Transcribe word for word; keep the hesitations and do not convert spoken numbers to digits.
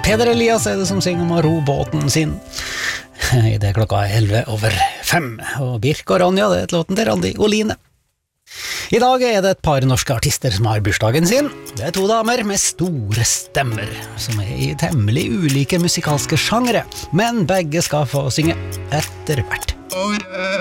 Peder Elias er det som synger om å ro båten sin. I det klokka er elleve over fem, og Birk og Ronja, det er et låten til Randi Oline. I dag er det et par norske artister som har bursdagen sin. Det er to damer med store stemmer, som er i temmelig ulike musikalske sjangere, men begge skal få synge etter hvert.